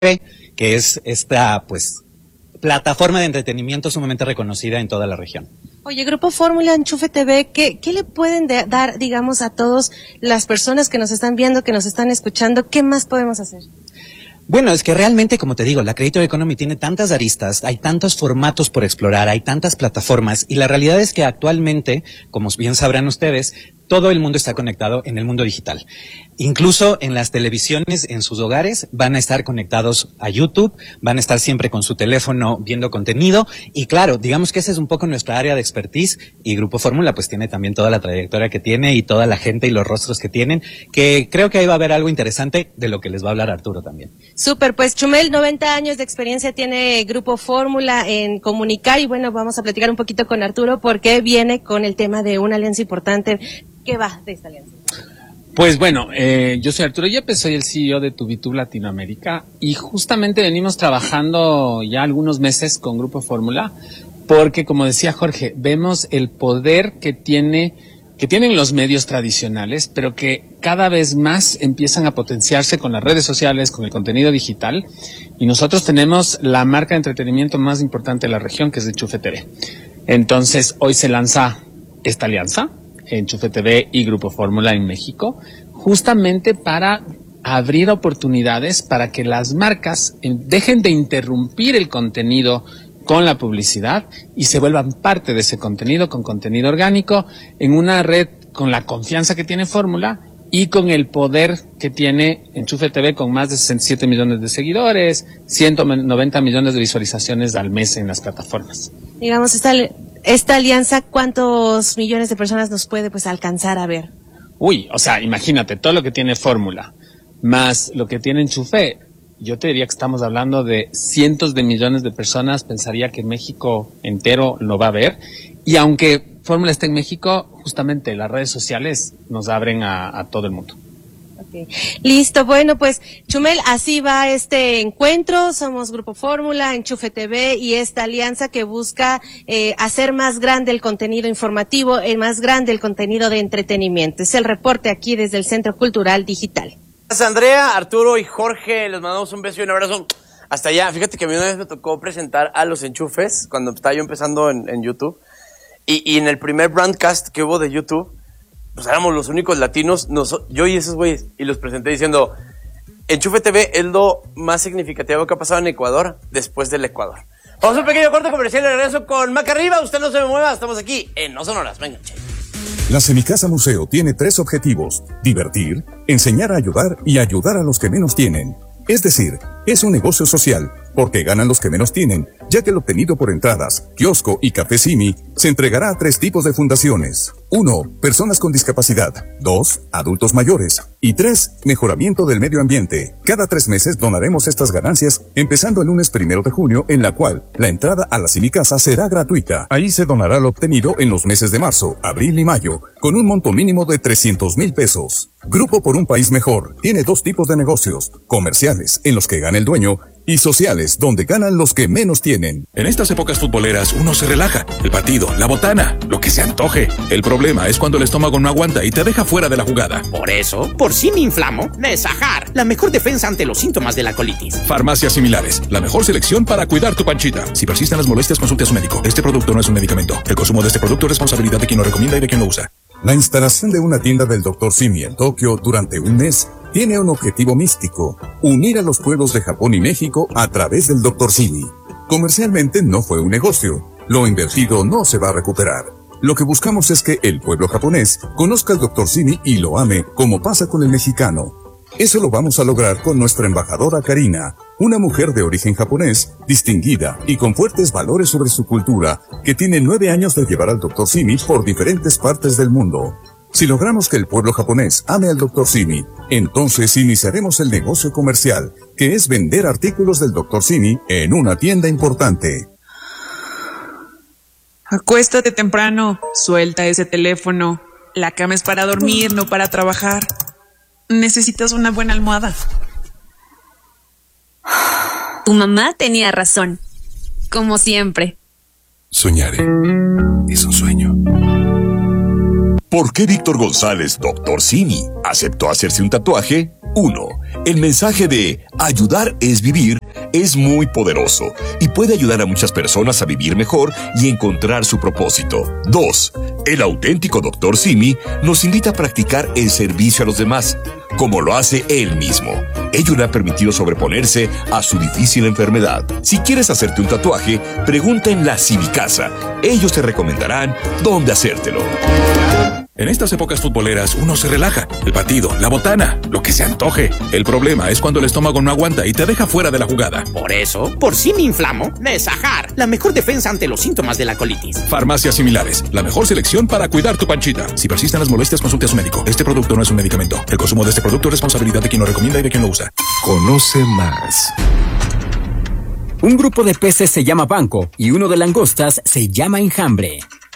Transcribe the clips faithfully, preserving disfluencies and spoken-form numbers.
que es esta, pues, plataforma de entretenimiento sumamente reconocida en toda la región. Oye, Grupo Fórmula, Enchufe T V, ¿qué, qué le pueden de, dar, digamos, a todas las personas que nos están viendo, que nos están escuchando? ¿Qué más podemos hacer? Bueno, es que realmente, como te digo, la Creator Economy tiene tantas aristas, hay tantos formatos por explorar, hay tantas plataformas, y la realidad es que actualmente, como bien sabrán ustedes, todo el mundo está conectado en el mundo digital. Incluso en las televisiones, en sus hogares, van a estar conectados a YouTube, van a estar siempre con su teléfono viendo contenido, y claro, digamos que esa es un poco nuestra área de expertise, y Grupo Fórmula pues tiene también toda la trayectoria que tiene, y toda la gente y los rostros que tienen, que creo que ahí va a haber algo interesante de lo que les va a hablar Arturo también. Súper, pues Chumel, noventa años de experiencia tiene Grupo Fórmula en comunicar, y bueno, vamos a platicar un poquito con Arturo, porque viene con el tema de una alianza importante. ¿Qué va de esta alianza? Pues bueno, eh, yo soy Arturo Yepes, soy el C E O de Tubitub Latinoamérica, y justamente venimos trabajando ya algunos meses con Grupo Fórmula, porque como decía Jorge, vemos el poder que tiene, que tienen los medios tradicionales, pero que cada vez más empiezan a potenciarse con las redes sociales, con el contenido digital, y nosotros tenemos la marca de entretenimiento más importante de la región, que es Enchufe T V. Entonces, hoy se lanza esta alianza, Enchufe T V y Grupo Fórmula en México, justamente para abrir oportunidades para que las marcas dejen de interrumpir el contenido con la publicidad y se vuelvan parte de ese contenido, con contenido orgánico, en una red con la confianza que tiene Fórmula y con el poder que tiene Enchufe T V, con más de sesenta y siete millones de seguidores, ciento noventa millones de visualizaciones al mes en las plataformas. Digamos, esta, esta alianza, ¿cuántos millones de personas nos puede pues alcanzar a ver? Uy, o sea, imagínate, todo lo que tiene Fórmula, más lo que tiene Enchufe, yo te diría que estamos hablando de cientos de millones de personas, pensaría que México entero lo va a ver, y aunque Fórmula está en México, justamente las redes sociales nos abren a, a todo el mundo. Okay. Listo, bueno, pues Chumel, así va este encuentro. Somos Grupo Fórmula, Enchufe T V y esta alianza que busca eh, hacer más grande el contenido informativo, el más grande el contenido de entretenimiento. Es el reporte aquí desde el Centro Cultural Digital. Gracias, Andrea, Arturo y Jorge, les mandamos un beso y un abrazo hasta allá. Fíjate que a mí una vez me tocó presentar a los enchufes cuando estaba yo empezando en, en YouTube, y, y en el primer broadcast que hubo de YouTube, pues éramos los únicos latinos, nos, yo y esos güeyes, y los presenté diciendo, Enchufe T V es lo más significativo que ha pasado en Ecuador después del Ecuador. Vamos a un pequeño corte comercial y regreso con Maca Arriba. Usted no se me mueva, estamos aquí en No Son Horas. Venga, che. La Semicasa Museo tiene tres objetivos: divertir, enseñar a ayudar y ayudar a los que menos tienen. Es decir, es un negocio social, porque ganan los que menos tienen, ya que el obtenido por entradas, kiosco y café Simi se entregará a tres tipos de fundaciones. Uno, personas con discapacidad. Dos, adultos mayores. Y tres, mejoramiento del medio ambiente. Cada tres meses donaremos estas ganancias, empezando el lunes primero de junio, en la cual la entrada a la Semicasa será gratuita. Ahí se donará lo obtenido en los meses de marzo, abril y mayo, con un monto mínimo de trescientos mil pesos. Grupo por un País Mejor tiene dos tipos de negocios: comerciales, en los que gana el dueño, y sociales, donde ganan los que menos tienen. En estas épocas futboleras uno se relaja. El partido, la botana, lo que se antoje. El problema es cuando el estómago no aguanta y te deja fuera de la jugada. Por eso, por si me inflamo, Nesajar, la mejor defensa ante los síntomas de la colitis. Farmacias Similares, la mejor selección para cuidar tu panchita. Si persisten las molestias, consulte a su médico. Este producto no es un medicamento. El consumo de este producto es responsabilidad de quien lo recomienda y de quien lo usa. La instalación de una tienda del doctor Simi en Tokio durante un mes tiene un objetivo místico: unir a los pueblos de Japón y México a través del doctor Simi. Comercialmente no fue un negocio. Lo invertido no se va a recuperar. Lo que buscamos es que el pueblo japonés conozca al doctor Simi y lo ame, como pasa con el mexicano. Eso lo vamos a lograr con nuestra embajadora Karina, una mujer de origen japonés, distinguida y con fuertes valores sobre su cultura, que tiene nueve años de llevar al doctor Simi por diferentes partes del mundo. Si logramos que el pueblo japonés ame al doctor Simi, entonces iniciaremos el negocio comercial, que es vender artículos del doctor Simi en una tienda importante. Acuéstate temprano, suelta ese teléfono. La cama es para dormir, no para trabajar. Necesitas una buena almohada. Tu mamá tenía razón, como siempre. Soñar es un sueño. ¿Por qué Víctor González, doctor Simi, aceptó hacerse un tatuaje? uno. El mensaje de ayudar es vivir es muy poderoso y puede ayudar a muchas personas a vivir mejor y encontrar su propósito. dos. El auténtico doctor Simi nos invita a practicar el servicio a los demás, como lo hace él mismo. Ello le ha permitido sobreponerse a su difícil enfermedad. Si quieres hacerte un tatuaje, pregunta en la Simicasa. Ellos te recomendarán dónde hacértelo. En estas épocas futboleras uno se relaja. El partido, la botana, lo que se antoje. El problema es cuando el estómago no aguanta y te deja fuera de la jugada. Por eso, por si me inflamo, Nesajar, la mejor defensa ante los síntomas de la colitis. Farmacias similares, la mejor selección para cuidar tu panchita. Si persisten las molestias, consulte a su médico. Este producto no es un medicamento. El consumo de este producto es responsabilidad de quien lo recomienda y de quien lo usa. Conoce más. Un grupo de peces se llama banco y uno de langostas se llama enjambre.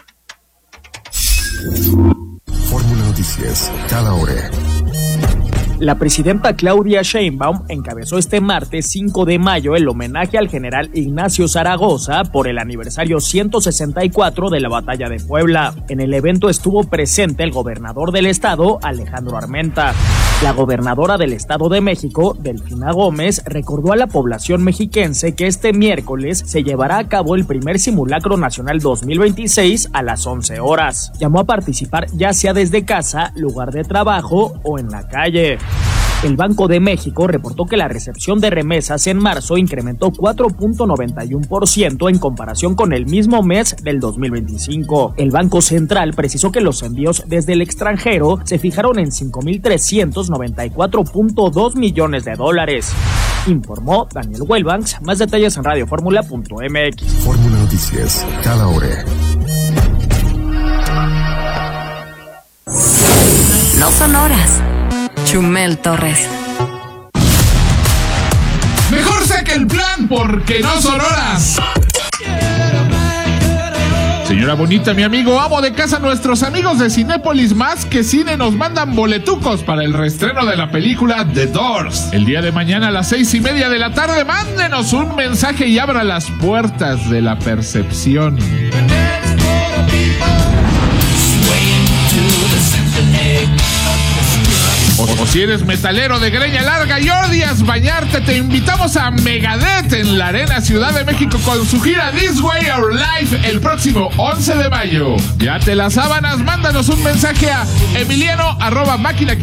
Fórmula Noticias, cada hora. La presidenta Claudia Sheinbaum encabezó este martes cinco de mayo el homenaje al general Ignacio Zaragoza por el aniversario ciento sesenta y cuatro de la Batalla de Puebla. En el evento estuvo presente el gobernador del estado, Alejandro Armenta. La gobernadora del Estado de México, Delfina Gómez, recordó a la población mexiquense que este miércoles se llevará a cabo el primer simulacro nacional dos mil veintiséis a las once horas. Llamó a participar ya sea desde casa, lugar de trabajo o en la calle. El Banco de México reportó que la recepción de remesas en marzo incrementó cuatro punto noventa y uno por ciento en comparación con el mismo mes del dos mil veinticinco. El Banco Central precisó que los envíos desde el extranjero se fijaron en cinco mil trescientos noventa y cuatro punto dos millones de dólares. Informó Daniel Wellbanks. Más detalles en radio fórmula punto m x. Fórmula Noticias, cada hora. No son horas. Chumel Torres. Mejor saque el plan porque no son horas. Señora bonita, mi amigo, amo de casa, nuestros amigos de Cinépolis Más que Cine nos mandan boletucos para el reestreno de la película The Doors. El día de mañana a las seis y media de la tarde, mándenos un mensaje y abra las puertas de la percepción. O, o si eres metalero de greña larga y odias bañarte, te invitamos a Megadeth en la Arena Ciudad de México con su gira This Way Our Life el próximo once de mayo. Ya te las sábanas, mándanos un mensaje a emiliano arroba máquina